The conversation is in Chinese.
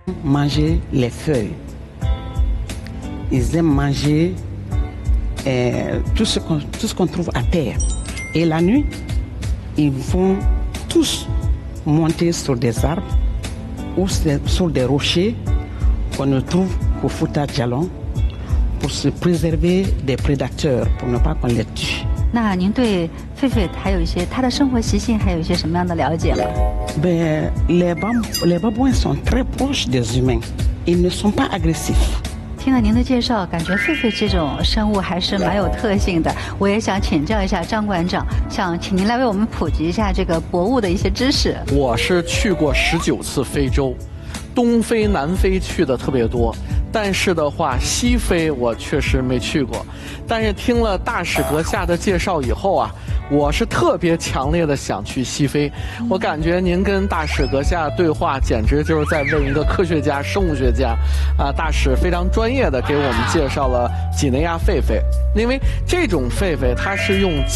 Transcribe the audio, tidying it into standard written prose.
Manger les feuilles. Ils aiment manger tout ce qu'on trouve à terre. Et la nuit, ils vont tous monter sur des arbres ou sur des rochers qu'on ne trouve qu'au Fouta Djallon pour se préserver des prédateurs, pour ne pas qu'on les tue. 那您对狒狒还有一些它的生活习性，还有一些什么样的了解吗？ Les babouins sont très proches des humains. Ils ne sont pas agressifs. 听了您的介绍，感觉狒狒这种生物还是蛮有特性的。我也想请教一下张馆长，想请您来为我们普及一下这个博物的一些知识。 我是去过19次非洲，东非、南非去的特别多，但是的话，西非我确实没去过。但是听了大使阁下的介绍以后啊，我是特别强烈的想去西非。我感觉您跟大使阁下对话，简直就是在问一个科学家、生物学家。大使非常专业的给我们介绍了几内亚狒狒，因为这种狒狒它是用